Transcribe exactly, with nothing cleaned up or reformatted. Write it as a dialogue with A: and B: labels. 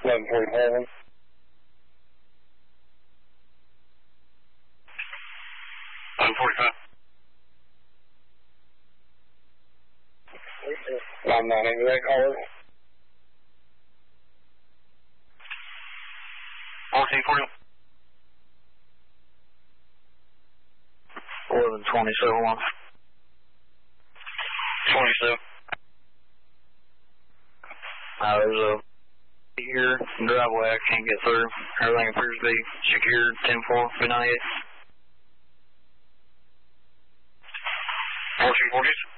A: eleven forty-seven.
B: eleven forty-five.
A: nine nine eight, that caller.
B: fourteen forty.
C: eleven twenty-seven one.
B: twenty-seven.
C: Uh, there's a here driveway I can't get through. Everything appears to be secured. ten four, ninety-eight.
B: fourteen forties.